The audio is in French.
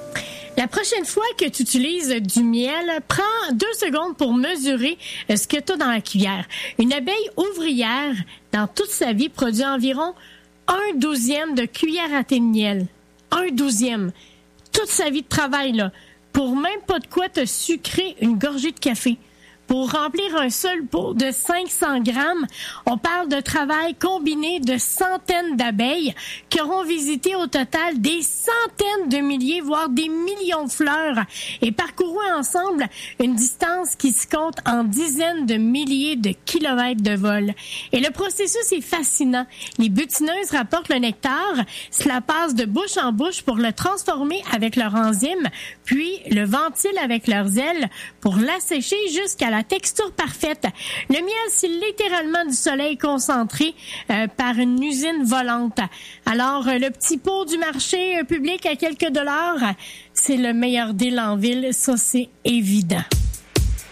La prochaine fois que tu utilises du miel, prends 2 secondes pour mesurer ce que tu as dans la cuillère. Une abeille ouvrière, dans toute sa vie, produit environ 1/12 de cuillère à thé de miel. 1/12. Toute sa vie de travail, là. Pour même pas de quoi te sucrer une gorgée de café. Pour remplir un seul pot de 500 grammes, on parle de travail combiné de centaines d'abeilles qui auront visité au total des centaines de milliers, voire des millions de fleurs et parcouru ensemble une distance qui se compte en dizaines de milliers de kilomètres de vol. Et le processus est fascinant. Les butineuses rapportent le nectar, cela passe de bouche en bouche pour le transformer avec leur enzyme, puis le ventilent avec leurs ailes pour l'assécher jusqu'à la texture parfaite. Le miel, c'est littéralement du soleil concentré par une usine volante. Alors, le petit pot du marché public à quelques dollars, c'est le meilleur deal en ville, ça c'est évident.